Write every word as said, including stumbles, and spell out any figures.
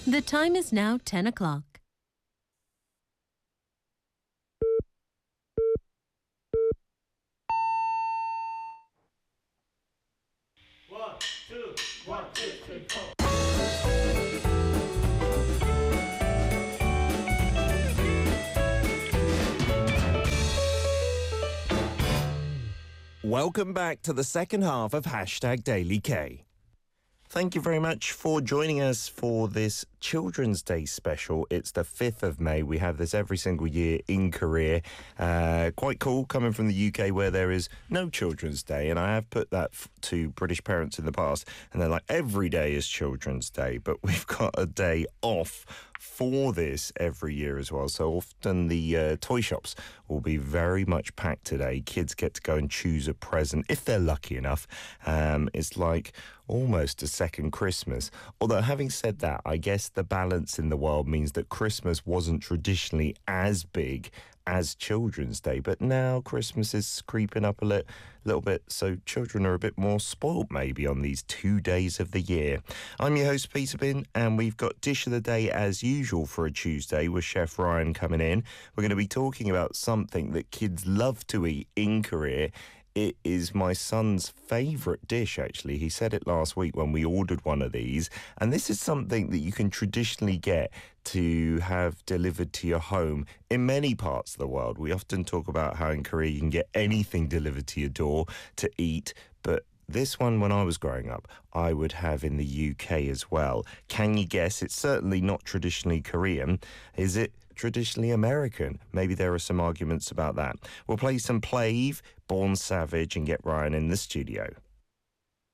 The time is now ten o'clock. One, two, one, two, three, four. Welcome back to the second half of Hashtag Daily K. Thank you very much for joining us for this Children's Day special. It's the fifth of May. We have this every single year in Korea. Uh, quite cool coming from the U K where there is no Children's Day. And I have put that f- to British parents in the past. And they're like, every day is Children's Day. But we've got a day off for this every year as well. So often the uh, toy shops will be very much packed today. Kids get to go and choose a present if they're lucky enough. Um, it's like almost a second Christmas. Although having said that, I guess the balance in the world means that Christmas wasn't traditionally as big as Children's Day, but now Christmas is creeping up a li- little bit, so children are a bit more spoilt maybe on these two days of the year. I'm your host Peter Bin, and we've got Dish of the Day as usual for a Tuesday with Chef Ryan coming in. We're going to be talking about something that kids love to eat in Korea. It is my son's favourite dish, actually. He said it last week when we ordered one of these. And this is something that you can traditionally get to have delivered to your home in many parts of the world. We often talk about how in Korea you can get anything delivered to your door to eat, but this one, when I was growing up, I would have in the U K as well. Can you guess? It's certainly not traditionally Korean. Is it traditionally American? Maybe there are some arguments about that. We'll play some Plave, Born Savage, and get Ryan in the studio.